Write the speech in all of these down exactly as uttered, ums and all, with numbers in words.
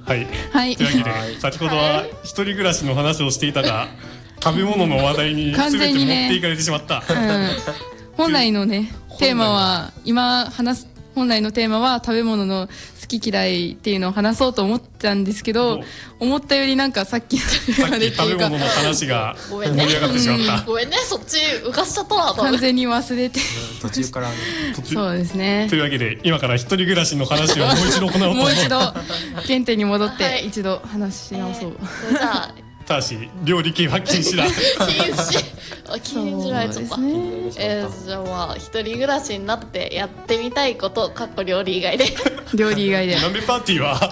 はい、 はい、 というわけで先ほどは一人暮らしの話をしていたが食べ物の話題に全て持っていかれてしまった、ねうん、 本来のねテーマは今話す本来のテーマは食べ物の好き嫌いっていうのを話そうと思ったんですけど、思ったよりなんかさっきのさっき食べ物の話が盛り上がってしまった。 ごめんね、そっち浮かしちゃったな。 完全に忘れて途中からね。 そうですね。 というわけで今から一人暮らしの話をもう一度行おうと思う。 もう一度原点に戻って一度話し直そう。 じゃあ。 ただし料理系は禁止だ。 禁止。禁じられちゃった。えー、じゃあまあ一人暮らしになってやってみたいことかっこ料理以外で。 料理以外で。 鍋パーティーは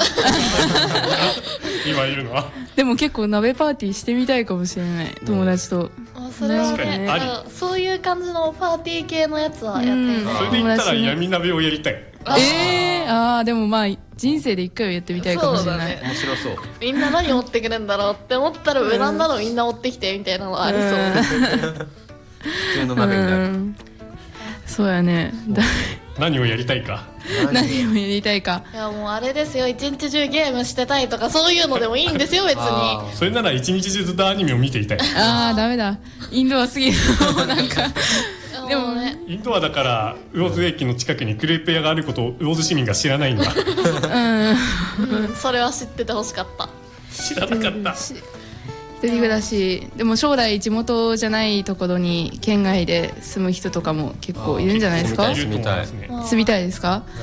今いるのは。 でも結構鍋パーティーしてみたいかもしれない、友達と。 あ、それはね、あ、そういう感じのパーティー系のやつはやってみたい。 それで言ったら闇鍋をやりたい。 えー、あーでもまあ人生で一回はやってみたいかもしれない。 面白そう。 みんな何持ってくるんだろうって思ったらベランダのみんな持ってきてみたいなのありそう。 普通の鍋になる。 そうやね。 何をやりたいか。 何をやりたいか。 いやもうあれですよ、一日中ゲームしてたいとかそういうのでもいいんですよ別に。 それなら一日中ずっとアニメを見ていたい。 ああダメだ。インドアすぎる。なんか。 でもね、 インドアだから魚津駅の近くにクレープ屋があることを魚津市民が知らないんだ。 うん、それは知っててほしかった。 知らなかった。 一人暮らしでも将来地元じゃないところに県外で住む人とかも結構いるんじゃないですか。 住みたい。 住みたいですか。 はい。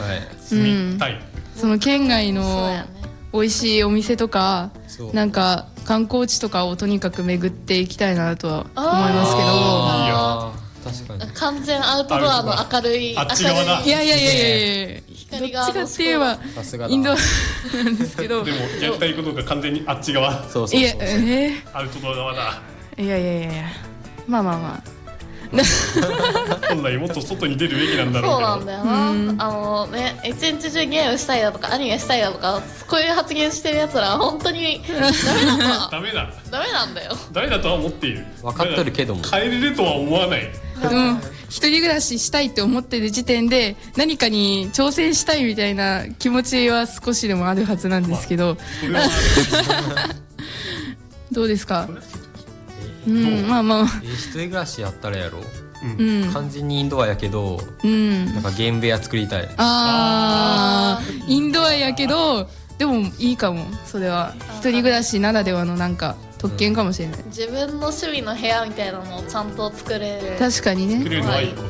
住みたい。 その県外の美味しいお店とかなんか観光地とかをとにかく巡っていきたいなとは思いますけど。 いや確かに完全アウトドアの明るいあっち側だ。 いやいやいやいや光がどっちかって言えばインドなんですけど。 でもやりたいことが完全にあっち側。 そうそうそう。 いやえアウトドア側だ。 いやいやいやいやまあまあまあ。 本来もっと外に出るべきなんだろうけど。 そうなんだよな。あのね、一日中ゲームしたいだとかアニメしたいだとかこういう発言してるやつらは本当にダメなんだ。 ダメだ。 ダメなんだよ。 ダメだとは思っている。 分かっとるけども。 帰れるとは思わない。 うん、一人暮らししたいって思ってる時点で何かに挑戦したいみたいな気持ちは少しでもあるはずなんですけど、まあ、どうですか。うん、まあまあ、 えー、一人暮らしやったらやろう、 うん、 完全にインドアやけど、 うん、 なんかゲーム部屋作りたい。 あー、インドアやけどでもいいかも。それは一人暮らしならではのなんか特権かもしれない、うん、 自分の趣味の部屋みたいなのをちゃんと作れる。 確かにね。 作れるのはいいこと。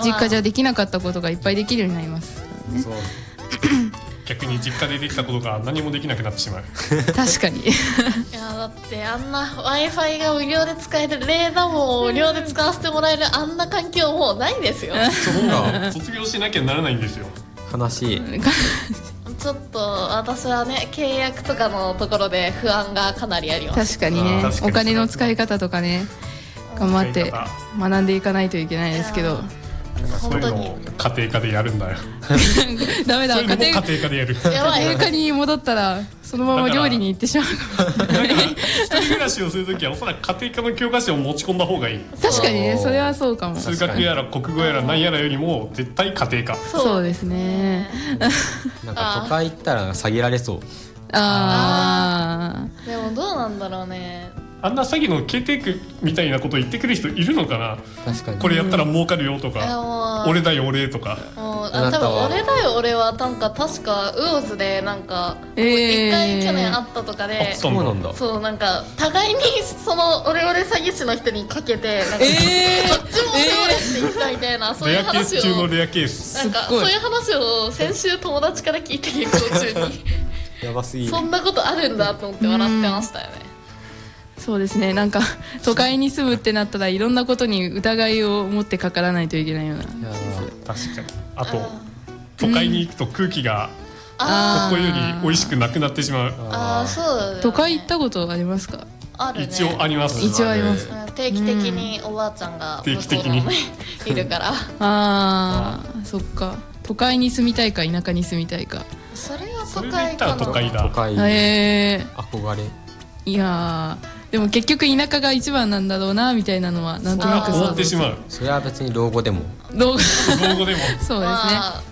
実家じゃできなかったことがいっぱいできるようになりますからね。 そう逆に実家でできたことが何もできなくなってしまう。 確かに。いやだってあんな Wi-Fi が無料で使える、レーダーも無料で使わせてもらえるあんな環境もうないですよ。 そうか、卒業しなきゃならないんですよ。 悲しい。 ちょっと私はね契約とかのところで不安がかなりあります。 確かにね。 確かにお金の使い方とかね頑張って学んでいかないといけないですけど、 そういうのを家庭科でやるんだよ。 ダメだ。 そういうのも家庭科でやる。 やばい。 家庭科に戻ったらそのまま料理に行ってしまうかも。 一人暮らしをするときはおそらく家庭科の教科書を持ち込んだ方がいい。 確かにね、それはそうかも。 数学やら国語やら何やらよりも絶対家庭科。 そうですね。 なんか都会行ったら下げられそう。 ああ。でもどうなんだろうね。 あんな詐欺の警笛区みたいなこと言ってくる人いるのかな。 確かに。 これやったら儲かるよとか、俺だよ俺とか。 あ、多分俺だよ俺はなんか確かウオズでなんか一、えー、回去年あったとかで、 そうなんだ。 そうなんか互いにそのオレオレ詐欺師の人にかけてなんか、えー、こっちもオレオレって言ったみたいな、えー、そういう話をレアケース中のレアケース。 なんかそういう話を先週友達から聞いて旅行中にやばすぎる。 そんなことあるんだと思って笑ってましたよね。 そうですね。なんか都会に住むってなったらいろんなことに疑いを持ってかからないといけないような。 確かに。あと都会に行くと空気がここより美味しくなくなってしまう。 ああ、そうだね。 都会行ったことありますか？ あるね。 一応あります。 一応あります。 定期的におばあちゃんが定期的にいるから。 ああ、そっか。都会に住みたいか田舎に住みたいか。 それは都会かな。 都会だ。 都会。 ええ。 憧れ。 いやー。でも結局田舎が一番なんだろうなみたいなのはなんとなく思ってしまう。 それは別に老後でも老後老後でもそうですね。